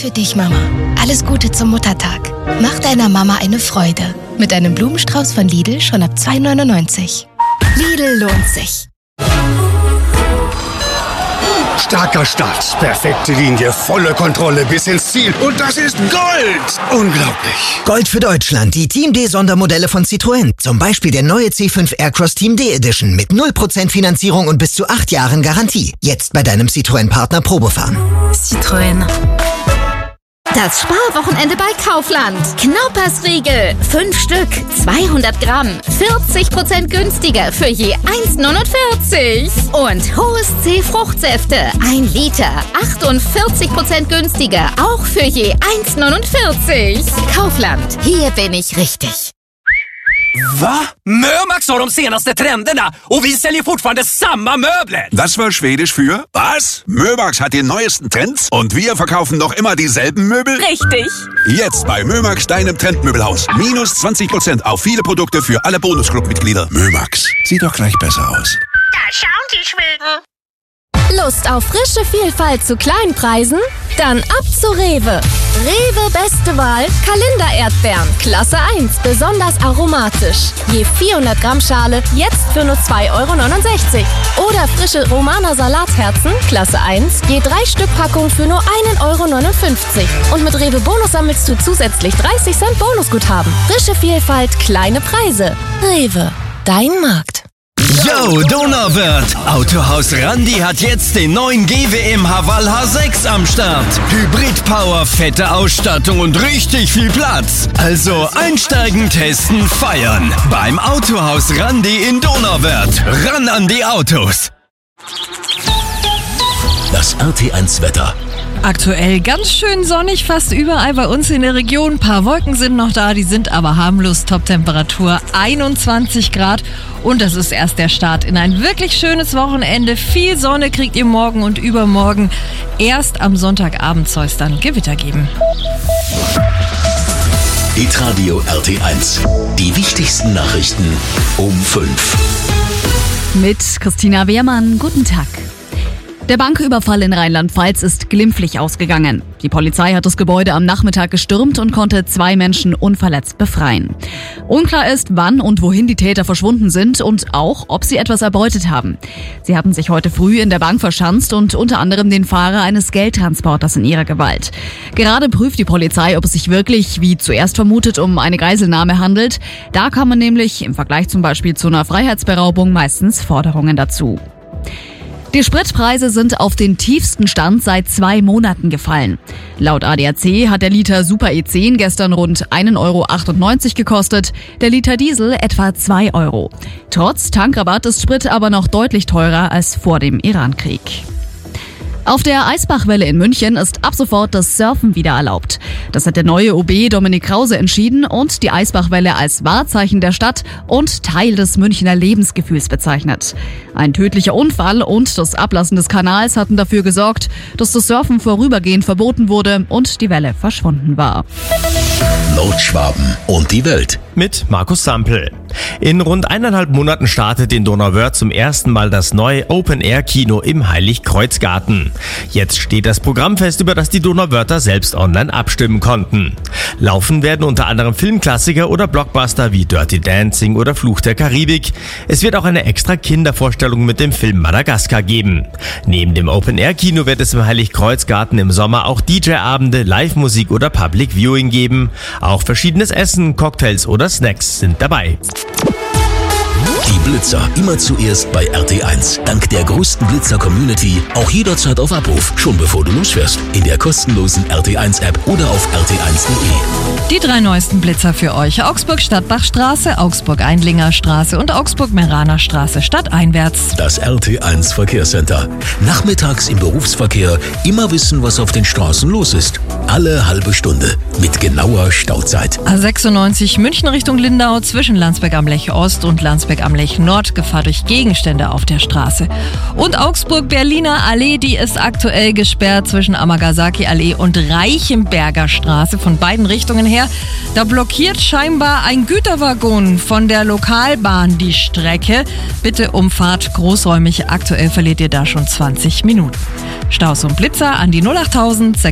Für dich, Mama. Alles Gute zum Muttertag. Mach deiner Mama eine Freude. Mit einem Blumenstrauß von Lidl schon ab 2,99 €. Lidl lohnt sich. Starker Start, perfekte Linie, volle Kontrolle bis ins Ziel. Und das ist Gold! Unglaublich. Gold für Deutschland, die Team D-Sondermodelle von Citroën. Zum Beispiel der neue C5 Aircross Team D Edition mit 0% Finanzierung und bis zu 8 Jahren Garantie. Jetzt bei deinem Citroën-Partner Probefahren. Citroën. Das Sparwochenende bei Kaufland. Knaupersriegel. 5 Stück, 200 Gramm, 40% günstiger für je 1,49 €. Und Hohes C Fruchtsäfte. 1 Liter, 48% günstiger, auch für je 1,49 €. Kaufland, hier bin ich richtig. Va? Mömax har de senaste trenderna och vi säljer fortfarande samma möbler. Das war Schwedisch für was? Mömax hat die neuesten Trends und wir verkaufen noch immer dieselben Möbel? Richtig. Jetzt bei Mömax, deinem Trendmöbelhaus. Minus 20% auf viele Produkte für alle Bonusclub-Mitglieder. Mömax, sieht doch gleich besser aus. Da schauen die Schweden. Lust auf frische Vielfalt zu kleinen Preisen? Dann ab zu Rewe. Rewe beste Wahl, Kalender-Erdbeeren, Klasse 1, besonders aromatisch. Je 400 Gramm Schale, jetzt für nur 2,69 €. Oder frische Romaner Salatherzen, Klasse 1, je 3 Stück Packung für nur 1,59 €. Und mit Rewe Bonus sammelst du zusätzlich 30 Cent Bonusguthaben. Frische Vielfalt, kleine Preise. Rewe, dein Markt. Yo, Donauwörth! Autohaus Randi hat jetzt den neuen GWM Haval H6 am Start. Hybrid-Power, fette Ausstattung und richtig viel Platz. Also einsteigen, testen, feiern. Beim Autohaus Randi in Donauwörth. Ran an die Autos! Das RT1-Wetter. Aktuell ganz schön sonnig, fast überall bei uns in der Region. Ein paar Wolken sind noch da, die sind aber harmlos. Top-Temperatur 21 Grad. Und das ist erst der Start in ein wirklich schönes Wochenende. Viel Sonne kriegt ihr morgen und übermorgen. Erst am Sonntagabend soll es dann Gewitter geben. Hitradio RT1. Die wichtigsten Nachrichten um 5. Mit Christina Wehrmann, guten Tag. Der Banküberfall in Rheinland-Pfalz ist glimpflich ausgegangen. Die Polizei hat das Gebäude am Nachmittag gestürmt und konnte 2 Menschen unverletzt befreien. Unklar ist, wann und wohin die Täter verschwunden sind und auch, ob sie etwas erbeutet haben. Sie haben sich heute früh in der Bank verschanzt und unter anderem den Fahrer eines Geldtransporters in ihrer Gewalt. Gerade prüft die Polizei, ob es sich wirklich, wie zuerst vermutet, um eine Geiselnahme handelt. Da kamen nämlich im Vergleich zum Beispiel zu einer Freiheitsberaubung meistens Forderungen dazu. Die Spritpreise sind auf den tiefsten Stand seit 2 Monaten gefallen. Laut ADAC hat der Liter Super E10 gestern rund 1,98 € gekostet, der Liter Diesel etwa 2 €. Trotz Tankrabatt ist Sprit aber noch deutlich teurer als vor dem Irankrieg. Auf der Eisbachwelle in München ist ab sofort das Surfen wieder erlaubt. Das hat der neue OB Dominik Krause entschieden und die Eisbachwelle als Wahrzeichen der Stadt und Teil des Münchner Lebensgefühls bezeichnet. Ein tödlicher Unfall und das Ablassen des Kanals hatten dafür gesorgt, dass das Surfen vorübergehend verboten wurde und die Welle verschwunden war. Nordschwaben und die Welt. Mit Markus Sampel. In rund 1,5 Monaten startet in Donauwörth zum ersten Mal das neue Open-Air-Kino im Heiligkreuzgarten. Jetzt steht das Programm fest, über das die Donauwörther selbst online abstimmen konnten. Laufen werden unter anderem Filmklassiker oder Blockbuster wie Dirty Dancing oder Fluch der Karibik. Es wird auch eine extra Kindervorstellung mit dem Film Madagaskar geben. Neben dem Open-Air-Kino wird es im Heiligkreuzgarten im Sommer auch DJ-Abende, Live-Musik oder Public Viewing geben. Auch verschiedenes Essen, Cocktails oder Snacks sind dabei. Die Blitzer immer zuerst bei RT1. Dank der größten Blitzer-Community auch jederzeit auf Abruf, schon bevor du losfährst. In der kostenlosen RT1-App oder auf rt1.de. Die 3 neuesten Blitzer für euch. Augsburg-Stadtbachstraße, Augsburg-Eindlinger Straße und Augsburg-Meraner Straße stadteinwärts. Das RT1 Verkehrscenter. Nachmittags im Berufsverkehr immer wissen, was auf den Straßen los ist. Alle halbe Stunde mit genauer Stauzeit. A96 München Richtung Lindau zwischen Landsberg am Lech Ost und Landsberg am Lech Nord, Gefahr durch Gegenstände auf der Straße. Und Augsburg-Berliner Allee, die ist aktuell gesperrt zwischen Amagasaki-Allee und Reichenberger Straße von beiden Richtungen her. Da blockiert scheinbar ein Güterwaggon von der Lokalbahn die Strecke. Bitte umfahrt großräumig. Aktuell verliert ihr da schon 20 Minuten. Staus und Blitzer an die 08000